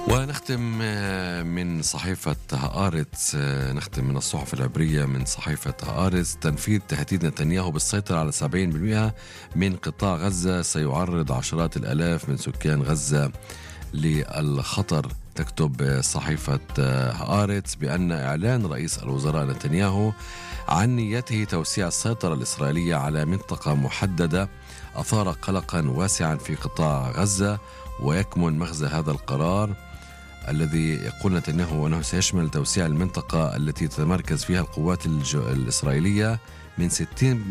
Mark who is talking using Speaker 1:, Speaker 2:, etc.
Speaker 1: ونختم من صحيفة هآرتس، نختم من الصحف العبرية من صحيفة هآرتس. تنفيذ تهديد نتنياهو بالسيطرة على 70% من قطاع غزة سيعرض عشرات الآلاف من سكان غزة للخطر. تكتب صحيفة هآرتس بأن إعلان رئيس الوزراء نتنياهو عن نيته توسيع السيطرة الإسرائيلية على منطقة محددة أثار قلقا واسعا في قطاع غزة، ويكمن مغزى هذا القرار الذي يقول نتنياهو أنه سيشمل توسيع المنطقة التي تتمركز فيها القوات الإسرائيلية من 60